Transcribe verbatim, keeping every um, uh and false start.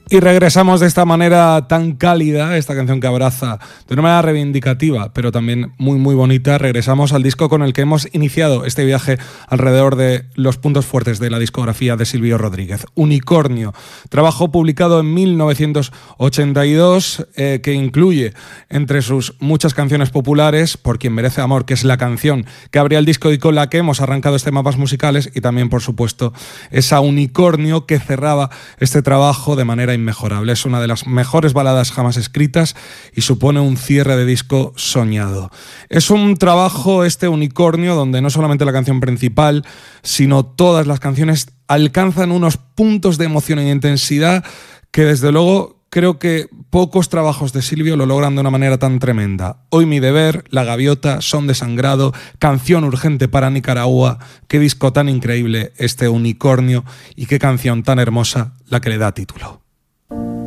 Y regresamos de esta manera tan cálida, esta canción que abraza de una manera reivindicativa, pero también muy muy bonita. Regresamos al disco con el que hemos iniciado este viaje alrededor de los puntos fuertes de la discografía de Silvio Rodríguez. Unicornio, trabajo publicado en mil novecientos ochenta y dos, eh, que incluye entre sus muchas canciones populares Por quien merece amor, que es la canción que abría el disco y con la que hemos arrancado este Mapas Musicales, y también, por supuesto, esa Unicornio que cerraba este trabajo de manera inmejorable. Es una de las mejores baladas jamás escritas y supone un cierre de disco soñado. Es un trabajo, este Unicornio, donde no solamente la canción principal, sino todas las canciones alcanzan unos puntos de emoción e intensidad que, desde luego, creo que pocos trabajos de Silvio lo logran de una manera tan tremenda. Hoy mi deber, La gaviota, Son de sangrado, Canción urgente para Nicaragua. Qué disco tan increíble este Unicornio y qué canción tan hermosa la que le da título.